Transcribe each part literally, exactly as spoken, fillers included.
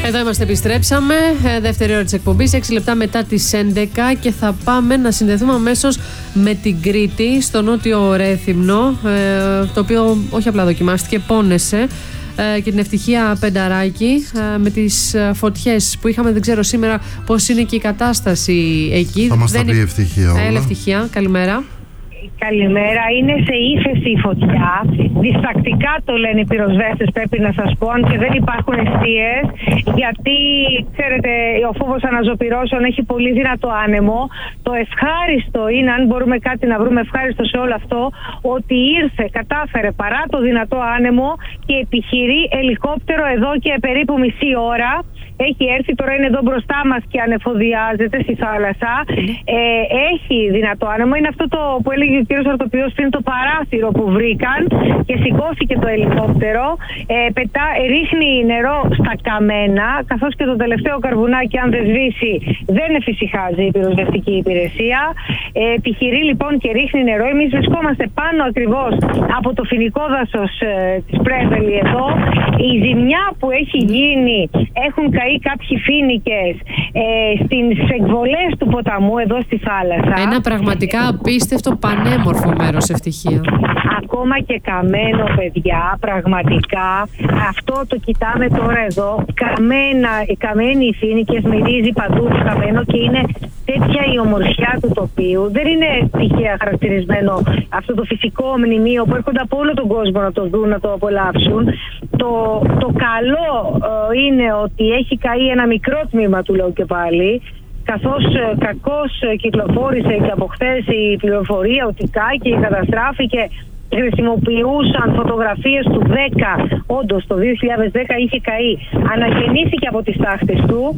Εδώ είμαστε, επιστρέψαμε. Δεύτερη ώρα της εκπομπής, έξι λεπτά μετά τις έντεκα, και θα πάμε να συνδεθούμε αμέσως με την Κρήτη, στο νότιο Ρέθυμνο, το οποίο όχι απλά δοκιμάστηκε, πόνεσε, και την Ευτυχία Πενταράκη, με τις φωτιές που είχαμε. Δεν ξέρω σήμερα πώς είναι και η κατάσταση εκεί. Θα μας τα πει η Ευτυχία όλα. Έλα Ευτυχία, καλημέρα. Καλημέρα. Είναι σε ύφεση η φωτιά. Διστακτικά το λένε οι πυροσβέστες, πρέπει να σας πω, αν και δεν υπάρχουν εστίες, γιατί ξέρετε, ο φόβος αναζωπυρώσεων έχει πολύ δυνατό άνεμο. Το ευχάριστο είναι, αν μπορούμε κάτι να βρούμε ευχάριστο σε όλο αυτό, ότι ήρθε, κατάφερε παρά το δυνατό άνεμο και επιχειρεί ελικόπτερο εδώ και περίπου μισή ώρα. Έχει έρθει, τώρα είναι εδώ μπροστά μας και ανεφοδιάζεται στη θάλασσα. Ε, έχει δυνατό άνεμο. Είναι αυτό το που έλεγε ο κύριος Ορτοπιός πριν, το παράθυρο που βρήκαν και σηκώθηκε το ελικόπτερο. Ε, πετά, ρίχνει νερό στα καμένα, καθώς και το τελευταίο καρβουνάκι, αν δεν σβήσει, δεν εφησυχάζει η πυροσβεστική υπηρεσία. Ε, επιχειρεί λοιπόν και ρίχνει νερό. Εμείς βρισκόμαστε πάνω ακριβώς από το φοινικό δάσος ε, της Πρέβελη εδώ. Η ζημιά που έχει γίνει, έχουν καεί κάποιοι φοίνικες ε, στις εκβολές του ποταμού εδώ στη θάλασσα. Ένα πραγματικά απίστευτο πανέμορφο μέρος, Ευτυχία. Ακόμα και καμένο, παιδιά, πραγματικά. Αυτό το κοιτάμε τώρα εδώ. Καμένα, καμένοι οι φοίνικες, μυρίζει παντού το καμένο και είναι τέτοια η ομορφιά του τοπίου. Δεν είναι τυχαία χαρακτηρισμένο αυτό το φυσικό μνημείο που έρχονται από όλο τον κόσμο να το δουν, να το απολαύσουν. Το, το καλό ε, είναι ότι έχει καεί ένα μικρό τμήμα του, λέω και πάλι, καθώς ε, κακώς ε, κυκλοφόρησε και από χθες η πληροφορία ότι κάει και καταστράφηκε. Χρησιμοποιούσαν φωτογραφίες του δέκα, όντως το δύο χιλιάδες δέκα είχε καεί. Αναγεννήθηκε από τις τάχτες του,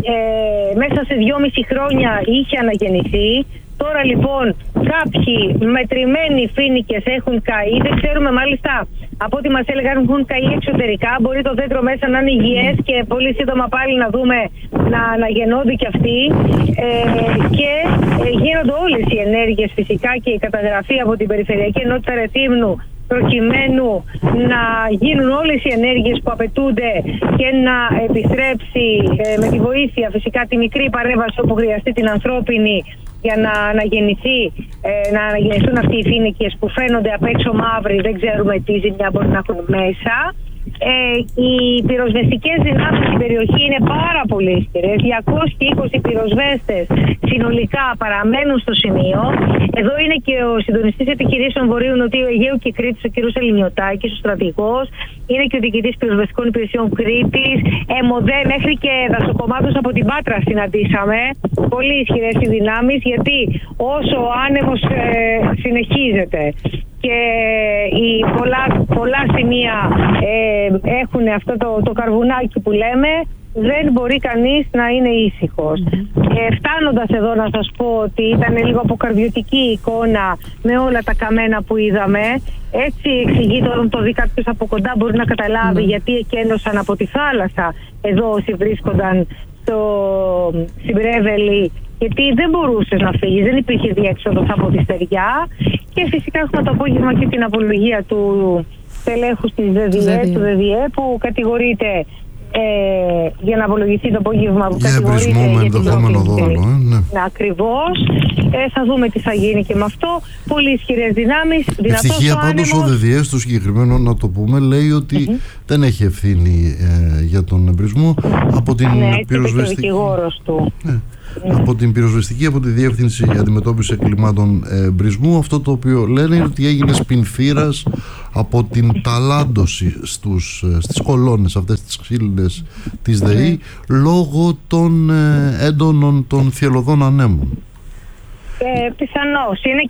ε, μέσα σε δυόμιση χρόνια είχε αναγεννηθεί. Τώρα λοιπόν κάποιοι μετρημένοι φοίνικες έχουν καεί, δεν ξέρουμε μάλιστα, από ό,τι μας έλεγαν έχουν καεί εξωτερικά. Μπορεί το δέντρο μέσα να είναι υγιές και πολύ σύντομα πάλι να δούμε να αναγεννώνται κι αυτοί. Ε, και ε, γίνονται όλες οι ενέργειες φυσικά και η καταγραφή από την Περιφερειακή Ενότητα Ρεθύμνου, προκειμένου να γίνουν όλες οι ενέργειες που απαιτούνται και να επιστρέψει ε, με τη βοήθεια φυσικά τη μικρή παρέμβαση όπου χρειαστεί την ανθρώπινη, για να αναγεννηθεί, ε, να αναγεννηθούν αυτοί οι φοίνικες που φαίνονται απ' έξω μαύροι, δεν ξέρουμε τι ζημιά μπορεί να έχουν μέσα. Ε, οι πυροσβεστικές δυνάμεις στην περιοχή είναι πάρα πολύ ισχυρές. διακόσιοι είκοσι πυροσβέστες συνολικά παραμένουν στο σημείο. Εδώ είναι και ο συντονιστής επιχειρήσεων Βορείου Νοτιού Αιγαίου και Κρήτης, ο κ. Ελληνιωτάκης, ο στρατηγός. Είναι και ο διοικητής πυροσβεστικών υπηρεσιών Κρήτης. ΕΜΟΔΕ, μέχρι και δασοκομάτους από την Πάτρα συναντήσαμε. Πολύ ισχυρές οι δυνάμεις, γιατί όσο ο άνεμος ε, συνεχίζεται και οι πολλά, πολλά σημεία ε, έχουν αυτό το, το καρβουνάκι που λέμε, δεν μπορεί κανείς να είναι ήσυχος. Ε, φτάνοντας εδώ να σας πω ότι ήταν λίγο αποκαρδιωτική η εικόνα με όλα τα καμένα που είδαμε. Έτσι εξηγεί το, το δει κάποιος από κοντά, μπορεί να καταλάβει mm. γιατί εκένωσαν από τη θάλασσα εδώ όσοι βρίσκονταν στο Συμπρέβελη, γιατί δεν μπορούσες να φύγεις, δεν υπήρχε διέξοδος από τη στεριά. Και φυσικά έχουμε το απόγευμα και την απολογία του τελέχους της ΔΔΕ, του ΔΔΕ, που κατηγορείται ε, για να απολογηθεί το απόγευμα, που για κατηγορείται με για την δόλο, ε, ναι. ναι, ακριβώς. Ε, θα δούμε τι θα γίνει και με αυτό. Πολύ ισχυρές δυνάμεις. Ευτυχία πάντως ο ΔΔΕ στο συγκεκριμένο, να το πούμε, λέει ότι mm-hmm. δεν έχει ευθύνη ε, για τον εμπρισμό από την ναι, πυροσβεστική. Του. Ναι. Mm. Από την πυροσβεστική, από τη Διεύθυνση Αντιμετώπισης Εγκλημάτων εμπρισμού. Αυτό το οποίο λένε είναι ότι έγινε σπινθήρας από την ταλάντωση στους, στις κολόνες αυτές τις ξύλινες της ΔΕΗ mm. λόγω των ε, έντονων των θυελλωδών ανέμων. Ε, πιθανώς. Είναι